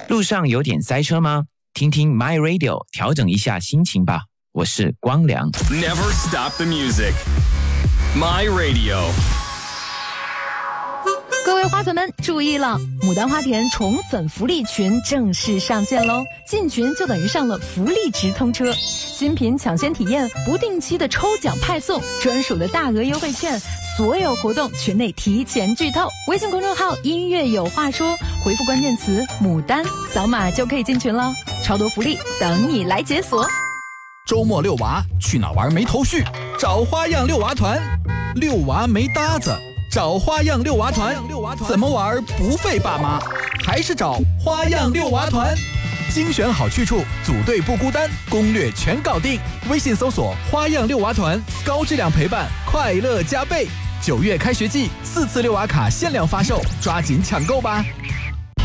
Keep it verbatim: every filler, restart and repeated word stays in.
路上有点塞车吗？听听 My Radio 调整一下心情吧。我是光良。 Never stop the music. My Radio。 各位花粉们注意了，牡丹花田宠粉福利群正式上线喽！进群就等于上了福利直通车，新品抢先体验，不定期的抽奖派送，专属的大额优惠券，所有活动群内提前剧透。微信公众号音乐有话说，回复关键词牡丹，扫码就可以进群了，超多福利等你来解锁。 周末遛娃去哪玩没头绪？找花样遛娃团。遛娃没搭子，找花样遛娃团。怎么玩不费爸妈？还是找花样遛娃团。精选好去处，组队不孤单，攻略全搞定。微信搜索花样遛娃团，高质量陪伴，快乐加倍。九月开学季，四次遛娃卡限量发售，抓紧抢购吧！